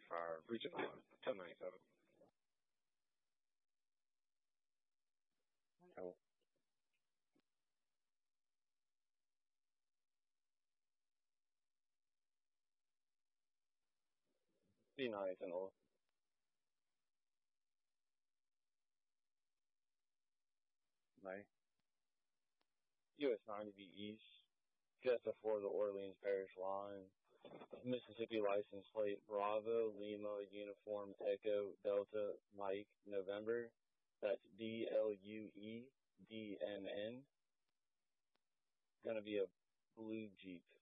for Regional 1097. Oh, be nice and all. Nice. US 90 East, just before the Orleans Parish line. Mississippi license plate Bravo Lima Uniform Echo Delta Mike November. That's DLUEDNN. Gonna be a blue Jeep.